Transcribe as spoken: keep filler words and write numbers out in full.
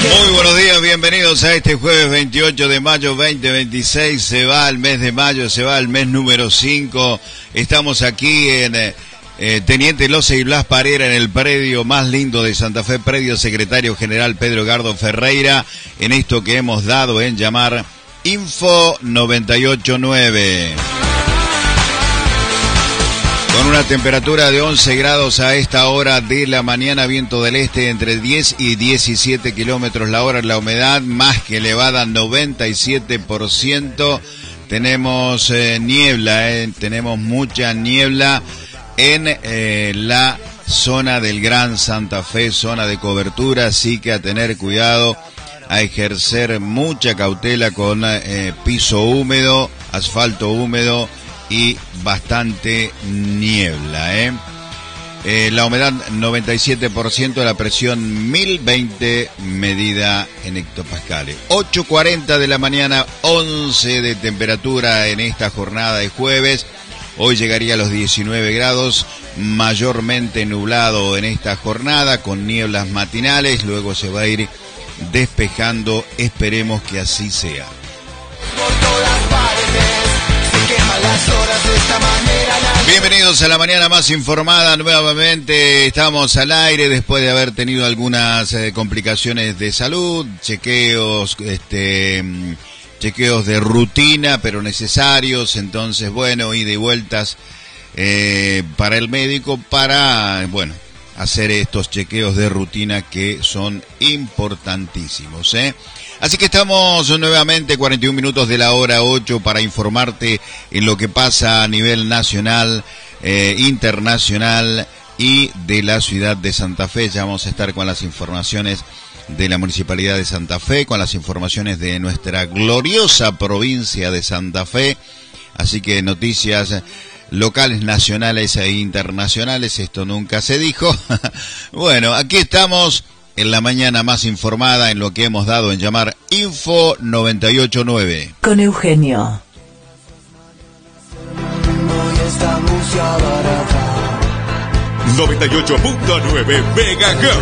Muy buenos días, bienvenidos a este jueves veintiocho de mayo veinte veintiséis. Se va el mes de mayo, se va el mes número cinco. Estamos aquí en eh, Teniente Loza y Blas Parera, en el predio más lindo de Santa Fe, predio Secretario General Pedro Gardo Ferreira, en esto que hemos dado en llamar Info noventa y ocho nueve. Con una temperatura de once grados a esta hora de la mañana, viento del este entre diez y diecisiete kilómetros la hora, la humedad más que elevada, noventa y siete por ciento. Tenemos eh, niebla, eh, tenemos mucha niebla en eh, la zona del Gran Santa Fe, zona de cobertura, así que a tener cuidado, a ejercer mucha cautela con eh, piso húmedo, asfalto húmedo y bastante niebla, ¿eh? Eh, la humedad noventa y siete por ciento, la presión mil veinte medida en hectopascales. ocho cuarenta de la mañana, once de temperatura en esta jornada de jueves. Hoy llegaría a los diecinueve grados, mayormente nublado en esta jornada, con nieblas matinales, luego se va a ir despejando, esperemos que así sea. Bienvenidos a la mañana más informada, nuevamente estamos al aire después de haber tenido algunas eh, complicaciones de salud, chequeos, este, chequeos de rutina pero necesarios, entonces bueno, ida y vueltas eh, para el médico para, bueno, hacer estos chequeos de rutina que son importantísimos, ¿eh? Así que estamos nuevamente cuarenta y un minutos de la hora ocho para informarte en lo que pasa a nivel nacional, eh, internacional y de la ciudad de Santa Fe. Ya vamos a estar con las informaciones de la Municipalidad de Santa Fe, con las informaciones de nuestra gloriosa provincia de Santa Fe. Así que noticias locales, nacionales e internacionales, esto nunca se dijo. Bueno, aquí estamos en la mañana más informada en lo que hemos dado en llamar Info noventa y ocho nueve. Con Eugenio. noventa y ocho punto nueve Megahertz.